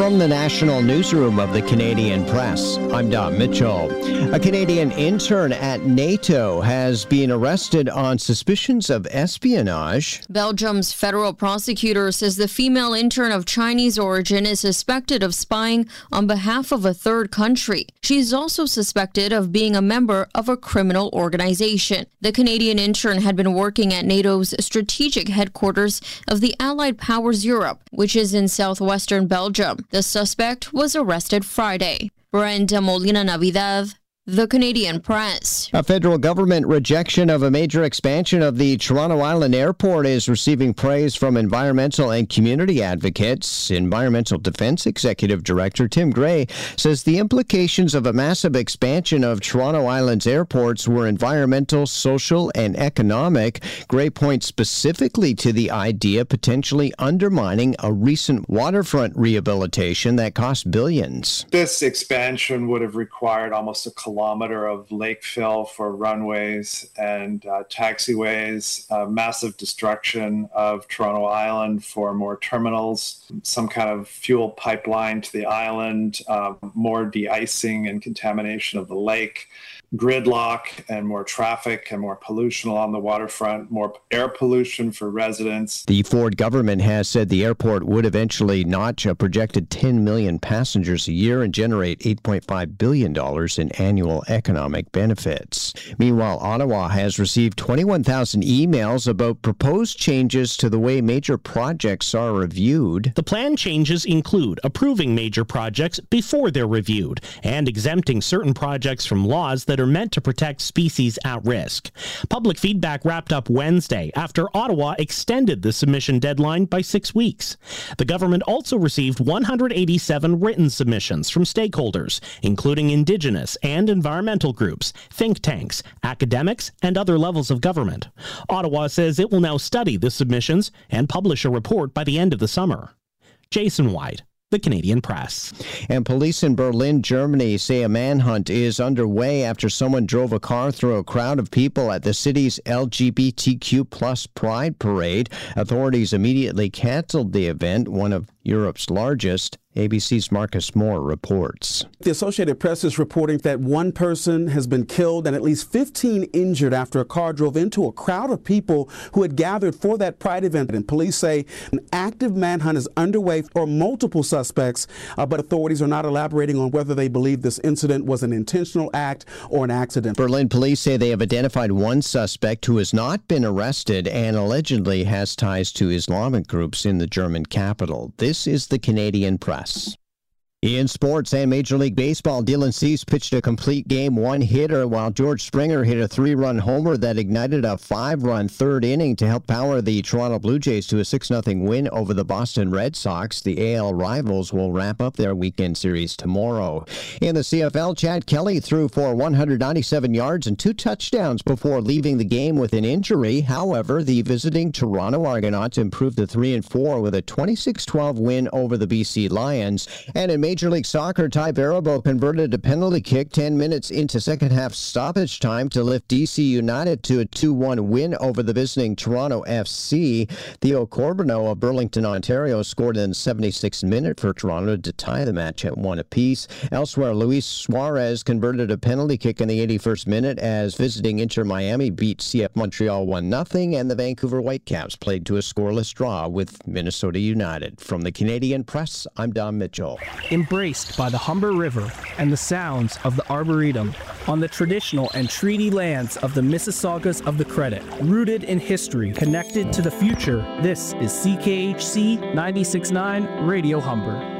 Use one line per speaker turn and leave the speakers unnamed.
From the National Newsroom of the Canadian Press, I'm Don Mitchell. A Canadian intern at NATO has been arrested on suspicions of espionage.
Belgium's federal prosecutor says the female intern of Chinese origin is suspected of spying on behalf of a third country. She's also suspected of being a member of a criminal organization. The Canadian intern had been working at NATO's strategic headquarters of the Allied Powers Europe, which is in southwestern Belgium. The suspect was arrested Friday. Brenda Molina Navidad, The Canadian Press.
A federal government rejection of a major expansion of the Toronto Island Airport is receiving praise from environmental and community advocates. Environmental Defense Executive Director Tim Gray says the implications of a massive expansion of Toronto Island's airports were environmental, social, and economic. Gray points specifically to the idea potentially undermining a recent waterfront rehabilitation that cost billions.
This expansion would have required almost a kilometer of lake fill for runways and taxiways, massive destruction of Toronto Island for more terminals, some kind of fuel pipeline to the island, more de-icing and contamination of the lake, gridlock and more traffic and more pollution along the waterfront, more air pollution for residents.
The Ford government has said the airport would eventually notch a projected 10 million passengers a year and generate $8.5 billion in annual economic benefits. Meanwhile, Ottawa has received 21,000 emails about proposed changes to the way major projects are reviewed.
The planned changes include approving major projects before they're reviewed and exempting certain projects from laws that are meant to protect species at risk. Public feedback wrapped up Wednesday after Ottawa extended the submission deadline by 6 weeks. The government also received 187 written submissions from stakeholders, including Indigenous and environmental groups, think tanks, academics, and other levels of government. Ottawa says it will now study the submissions and publish a report by the end of the summer. Jason White, The Canadian Press.
And police in Berlin, Germany say a manhunt is underway after someone drove a car through a crowd of people at the city's LGBTQ plus Pride Parade. Authorities immediately canceled the event, one of Europe's largest. ABC's Marcus Moore reports.
The Associated Press is reporting that one person has been killed and at least 15 injured after a car drove into a crowd of people who had gathered for that Pride event. And police say an active manhunt is underway for multiple suspects, but authorities are not elaborating on whether they believe this incident was an intentional act or an accident.
Berlin police say they have identified one suspect who has not been arrested and allegedly has ties to Islamic groups in the German capital. This is the Canadian Press. In sports and Major League Baseball, Dylan Cease pitched a complete game one-hitter while George Springer hit a 3-run homer that ignited a 5-run third inning to help power the Toronto Blue Jays to a 6-0 win over the Boston Red Sox. The AL rivals will wrap up their weekend series tomorrow. In the CFL, Chad Kelly threw for 197 yards and 2 touchdowns before leaving the game with an injury. However, the visiting Toronto Argonauts improved to 3-4 with a 26-12 win over the BC Lions. And in Major League Soccer, Ty Barabo converted a penalty kick 10 minutes into second-half stoppage time to lift DC United to a 2-1 win over the visiting Toronto FC. Theo Corbono of Burlington, Ontario, scored in the 76th minute for Toronto to tie the match at 1 apiece. Elsewhere, Luis Suarez converted a penalty kick in the 81st minute as visiting Inter Miami beat CF Montreal 1-0, and the Vancouver Whitecaps played to a scoreless draw with Minnesota United. From the Canadian Press, I'm Don Mitchell.
Embraced by the Humber River and the sounds of the Arboretum, on the traditional and treaty lands of the Mississaugas of the Credit, rooted in history, connected to the future, this is CKHC 96.9 Radio Humber.